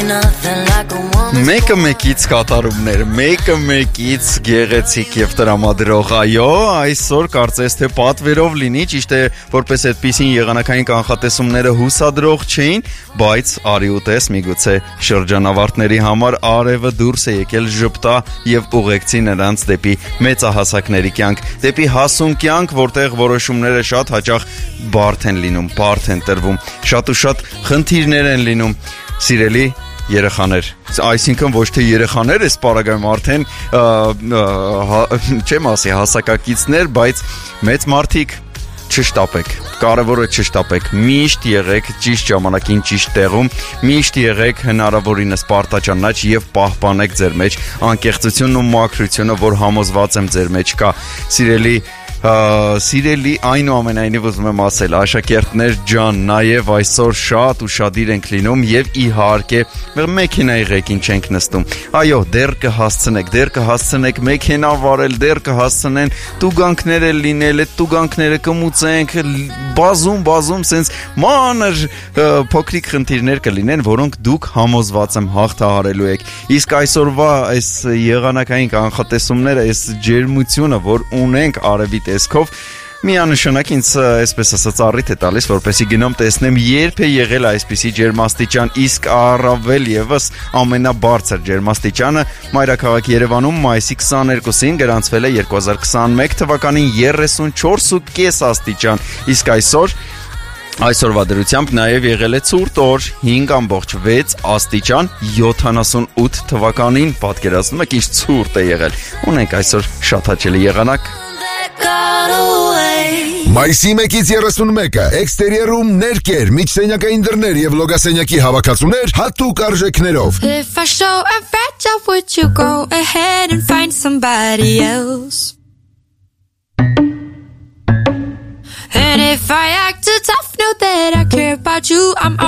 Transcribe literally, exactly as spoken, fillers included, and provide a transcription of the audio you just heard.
Մեկը մեկից կատարումներ, մեկը մեկից գեղեցիկ եւ տրամադրող, այո, այսօր կարծես թե պատվերով լինի, ճիշտ է, որպես այդպիսին եղանակային կանխատեսումները հուսադրող չէին, բայց արի ու տես, միգուցե շրջանավարտների համար արևը դուրս է եկել ժպտա եւ ուղեկցի նրանց դեպի մեծահասակների կյանք, դեպի հասուն կյանք, որտեղ որոշումները շատ հաճախ բարդ են լինում, բարդ են տրվում, շատ ու շատ խնդիրներ են լինում, սիրելի երեխաներ, այսինքն ոչ թե երեխաներ է սպարագայում արդեն չեմ ասի հասակակիցներ, բայց մեծ մարդիկ չշտապեք, կարևորը չշտապեք, միշտ եղեք ճիշտ ժամանակին ճիշտ տեղում, միշտ եղեք հնարավորինս պարտաճանաչ եւ պահպանեք ձեր մեջ անկեղծությունն ու մաքրությունը, որ համոզված եմ ձեր մեջ կա, սիրելի Սիրելի այնուամենայնիվ ուզում եմ ասել աշակերտներ ջան, նաև այսօր շատ ու շատիր ենք լինում եւ իհարկե մեքենայի ղեկին չենք նստում, այո, դեռ կհասցնեք, դեռ կհասցնեք մեքենա վարել, դեռ կհասցնեն տուգանքները լինել, այդ տուգանքները կմուծենք, բազում, բազում սենց մանր փոքրիկ խնդիրներ կլինեն, որոնք դուք համոզված եմ հաղթահարելու եք, իսկ այսօրվա այս եղանակային կանխատեսումները, այս ջերմությունը, որ ունենք արևի տեսքով միանշանակ ինձ այսպես ասած առիթ է տալիս, որպեսզի գնամ տեսնեմ երբ է եղել այսպիսի ջերմաստիճան, իսկ առավել եւս ամենաբարձր ջերմաստիճանը մայրաքաղաք Երևանում մայիսի քսաներկուսին գրանցվել է երկու հազար քսաներկու թվականին երեսունչորս ու կես աստիճան, իսկ այսօր Այսօրվա դրությամբ նաև եղել է ցուրտ օր հինգ ամբողջ վեց աստիճան յոթանասունութ թվականին, պատկերացնում եք ինչ ցուրտ է եղել, ունենք այսօր շատ հաճելի եղանակ Մայիսի մեկից երեսունմեկը էքստերիերում ներկեր, միջսենյակային դռներ եւ լոգասենյակի հավաքածուներ հատուկ արժեքներով If I show a fragile, would you go ahead and find somebody else? And if I act too tough, know that I care about you, I'm